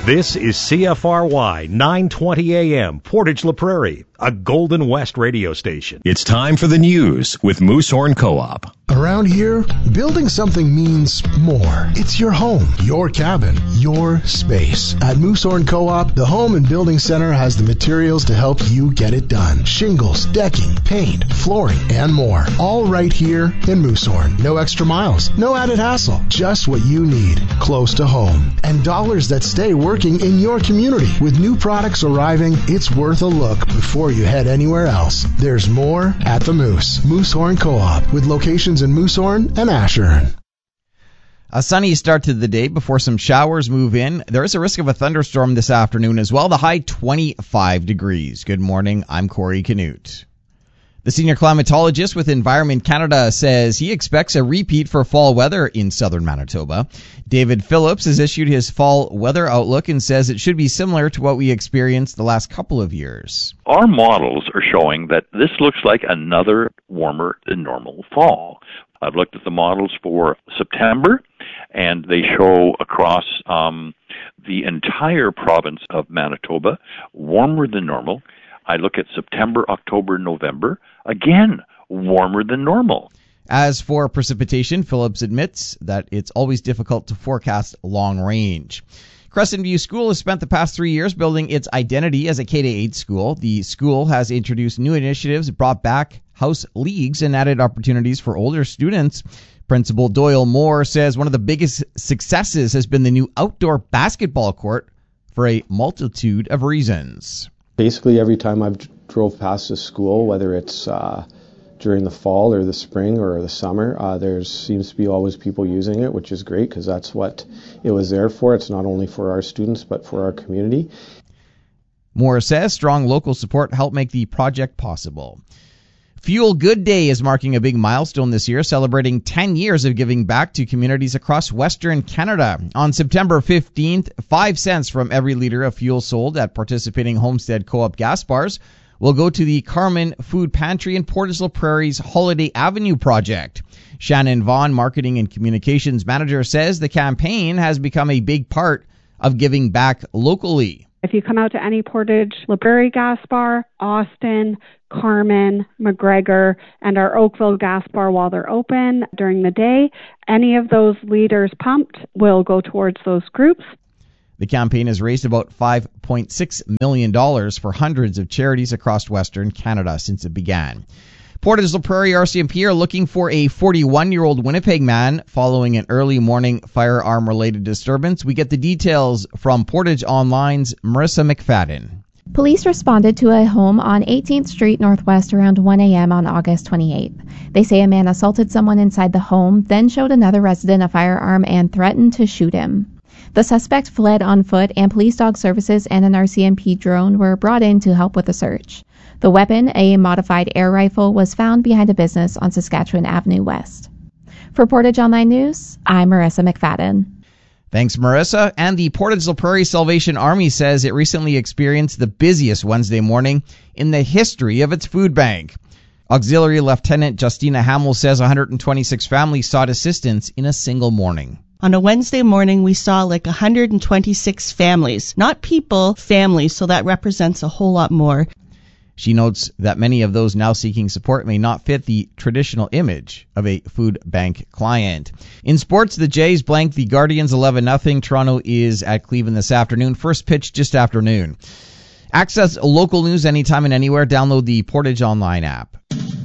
This is CFRY 920 AM, Portage La Prairie, a Golden West radio station. It's time for the news with Moosehorn Co-op. Around here, building something means more. It's your home, your cabin, your space. At Moosehorn Co-op, the Home and Building Center has the materials to help you get it done. Shingles, decking, paint, flooring, and more. All right here in Moosehorn. No extra miles, no added hassle. Just what you need, close to home. And dollars that stay working in your community. With new products arriving, it's worth a look before you head anywhere else. There's more at the Moose. Moosehorn Co-op, with locations in Moosehorn and Ashern. A sunny start to the day before some showers move in. There is a risk of a thunderstorm this afternoon as well. The high 25 degrees. Good morning. I'm Corey Canute. The senior climatologist with Environment Canada says he expects a repeat for fall weather in southern Manitoba. David Phillips has issued his fall weather outlook and says it should be similar to what we experienced the last couple of years. Our models are showing that this looks like another warmer than normal fall. I've looked at the models for September, and they show across the entire province of Manitoba warmer than normal. I look at September, October, November, again, warmer than normal. As for precipitation, Phillips admits that it's always difficult to forecast long range. Crescent View School has spent the past 3 years building its identity as a K-8 school. The school has introduced new initiatives, brought back house leagues, and added opportunities for older students. Principal Doyle Moore says one of the biggest successes has been the new outdoor basketball court for a multitude of reasons. Basically, every time I've drove past this school, whether it's during the fall or the spring or the summer, there seems to be always people using it, which is great because that's what it was there for. It's not only for our students, but for our community. Moore says strong local support helped make the project possible. Fuel Good Day is marking a big milestone this year, celebrating 10 years of giving back to communities across Western Canada. On September 15th, 5 cents from every liter of fuel sold at participating Homestead Co-op gas bars will go to the Carmen Food Pantry in Portage La Prairie's Holiday Avenue project. Shannon Vaughn, Marketing and Communications Manager, says the campaign has become a big part of giving back locally. If you come out to any Portage La Prairie gas bar, Austin, Carmen, McGregor, and our Oakville gas bar while they're open during the day, any of those liters pumped will go towards those groups. The campaign has raised about $5.6 million for hundreds of charities across Western Canada since it began. Portage La Prairie RCMP are looking for a 41-year-old Winnipeg man following an early morning firearm-related disturbance. We get the details from Portage Online's Marissa McFadden. Police responded to a home on 18th Street Northwest around 1 a.m. on August 28th. They say a man assaulted someone inside the home, then showed another resident a firearm and threatened to shoot him. The suspect fled on foot, and police dog services and an RCMP drone were brought in to help with the search. The weapon, a modified air rifle, was found behind a business on Saskatchewan Avenue West. For Portage Online News, I'm Marissa McFadden. Thanks, Marissa. And the Portage La Prairie Salvation Army says it recently experienced the busiest Wednesday morning in the history of its food bank. Auxiliary Lieutenant Justina Hamill says 126 families sought assistance in a single morning. On a Wednesday morning, we saw like 126 families, not people, families, so that represents a whole lot more. She notes that many of those now seeking support may not fit the traditional image of a food bank client. In sports, the Jays blanked the Guardians 11-0. Toronto is at Cleveland this afternoon. First pitch just after noon. Access local news anytime and anywhere. Download the Portage Online app.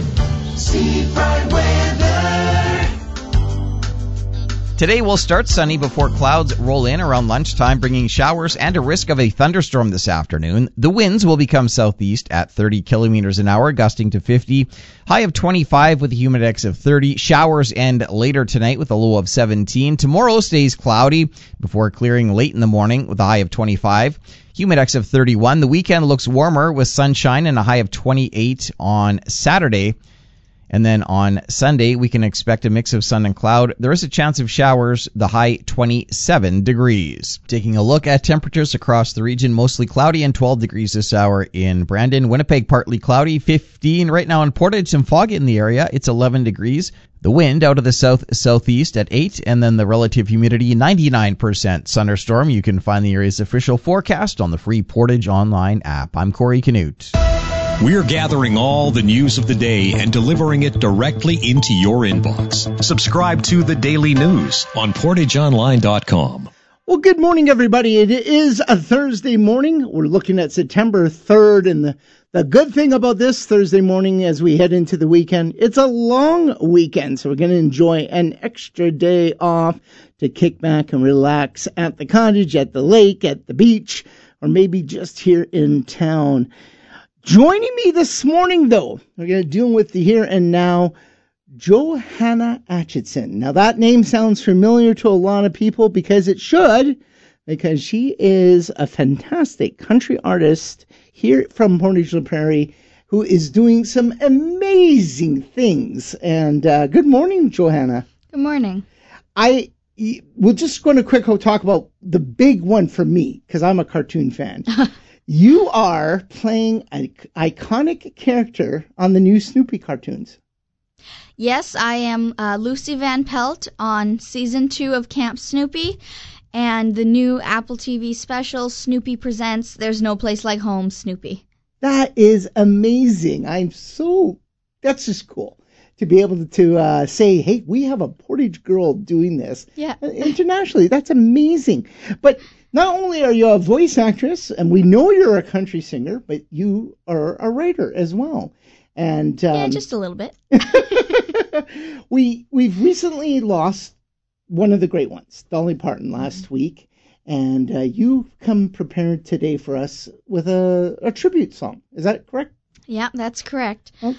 Today will start sunny before clouds roll in around lunchtime, bringing showers and a risk of a thunderstorm this afternoon. The winds will become southeast at 30 kilometers an hour, gusting to 50. High of 25 with a humidex of 30. Showers end later tonight with a low of 17. Tomorrow stays cloudy before clearing late in the morning with a high of 25. Humidex of 31. The weekend looks warmer with sunshine and a high of 28 on Saturday. And then on Sunday, we can expect a mix of sun and cloud. There is a chance of showers, the high 27 degrees. Taking a look at temperatures across the region, mostly cloudy and 12 degrees this hour in Brandon. Winnipeg, partly cloudy, 15 right now in Portage. Some fog in the area. It's 11 degrees. The wind out of the south-southeast at 8, and then the relative humidity 99%. Thunderstorm. You can find the area's official forecast on the free Portage Online app. I'm Corey Canute. We're gathering all the news of the day and delivering it directly into your inbox. Subscribe to The Daily News on PortageOnline.com. Well, good morning, everybody. It is a Thursday morning. We're looking at September 3rd, and the good thing about this Thursday morning as we head into the weekend, it's a long weekend, so we're going to enjoy an extra day off to kick back and relax at the cottage, at the lake, at the beach, or maybe just here in town. Joining me this morning, though, we're going to deal with the here and now, Johanna Atchison. Now, that name sounds familiar to a lot of people because it should, because she is a fantastic country artist here from Portage La Prairie who is doing some amazing things. And good morning, Johanna. Good morning. We're just going to quickly talk about the big one for me, because I'm a cartoon fan. You are playing an iconic character on the new Snoopy cartoons. Yes, I am Lucy Van Pelt on Season 2 of Camp Snoopy, and the new Apple TV special, Snoopy Presents There's No Place Like Home, Snoopy. That is amazing. That's just cool to be able to say, hey, we have a Portage girl doing this. Yeah. Internationally. That's amazing. But not only are you a voice actress, and we know you're a country singer, but you are a writer as well. And yeah, just a little bit. We've recently lost one of the great ones, Dolly Parton, last week, and you've come prepared today for us with a tribute song. Is that correct? Yeah, that's correct. Oh.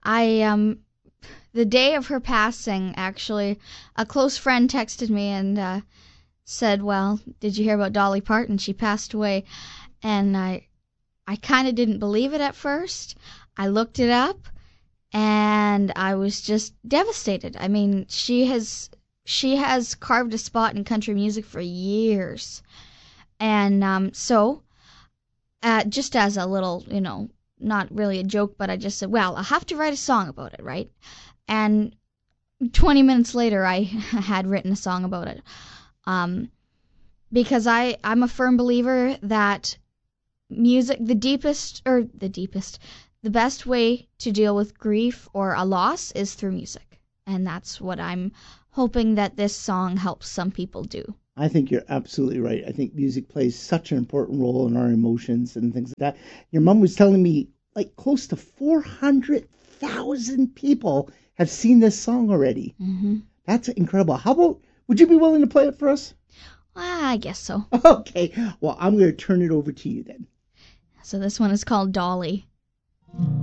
The day of her passing, actually, a close friend texted me and said, "Well, did you hear about Dolly Parton? She passed away." And I kind of didn't believe it at first. I looked it up, and I was just devastated. I mean, she has carved a spot in country music for years. And so, just as a little, not really a joke, but I just said, well, I'll have to write a song about it, right? And 20 minutes later, I had written a song about it. Because I'm a firm believer that music, the best way to deal with grief or a loss is through music. And that's what I'm hoping that this song helps some people do. I think you're absolutely right. I think music plays such an important role in our emotions and things like that. Your mom was telling me like close to 400,000 people have seen this song already. Mm-hmm. That's incredible. How about, would you be willing to play it for us? I guess so. Okay. Well, I'm going to turn it over to you then. So this one is called Dolly.